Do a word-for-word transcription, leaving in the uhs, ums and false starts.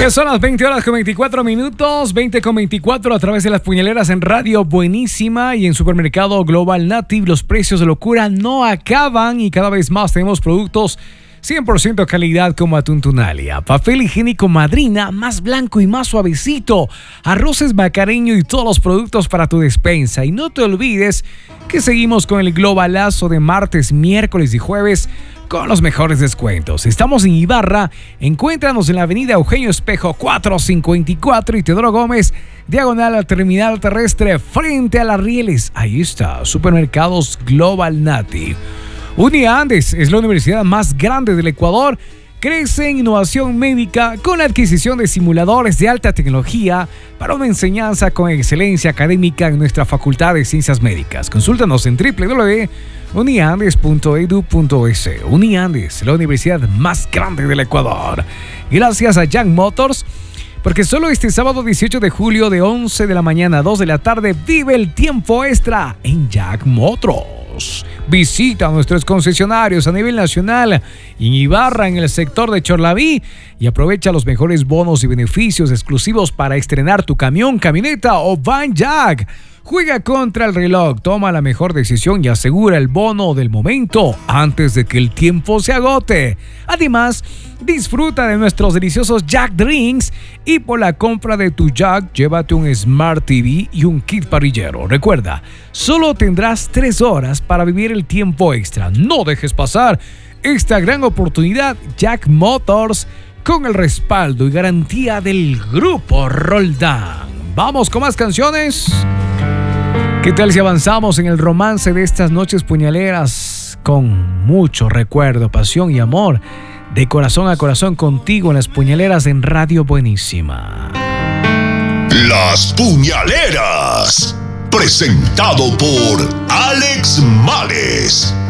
Ya son las veinte horas con veinticuatro minutos, veinte con veinticuatro a través de las puñaleras en Radio Buenísima y en Supermercado Global Native. Los precios de locura no acaban y cada vez más tenemos productos cien por ciento calidad como atún Tunalia, papel higiénico Madrina, más blanco y más suavecito, arroces Macareño y todos los productos para tu despensa. Y no te olvides que seguimos con el globalazo de martes, miércoles y jueves con los mejores descuentos. Estamos en Ibarra, encuéntranos en la avenida Eugenio Espejo cuatrocientos cincuenta y cuatro y Teodoro Gómez, diagonal al terminal terrestre frente a las rieles. Ahí está, Supermercados Global Native. UniAndes es la universidad más grande del Ecuador. Crece en innovación médica con la adquisición de simuladores de alta tecnología para una enseñanza con excelencia académica en nuestra Facultad de Ciencias Médicas. Consúltanos en doble u doble u doble u punto uniandes punto edu punto es. UniAndes, la universidad más grande del Ecuador. Gracias a Jack Motors, porque solo este sábado dieciocho de julio de once de la mañana a dos de la tarde vive el tiempo extra en Jack Motors. Visita nuestros concesionarios a nivel nacional y en Ibarra, en el sector de Chorlaví, y aprovecha los mejores bonos y beneficios exclusivos para estrenar tu camión, camioneta o van Jack. Juega contra el reloj, toma la mejor decisión y asegura el bono del momento antes de que el tiempo se agote. Además, disfruta de nuestros deliciosos Jack Drinks y por la compra de tu Jack, llévate un Smart T V y un kit parrillero. Recuerda, solo tendrás tres horas para vivir el tiempo extra. No dejes pasar esta gran oportunidad. Jack Motors, con el respaldo y garantía del Grupo Roldán. Vamos con más canciones. ¿Qué tal si avanzamos en el romance de estas noches puñaleras con mucho recuerdo, pasión y amor? De corazón a corazón contigo en las puñaleras en Radio Buenísima. Las puñaleras, presentado por Alex Males.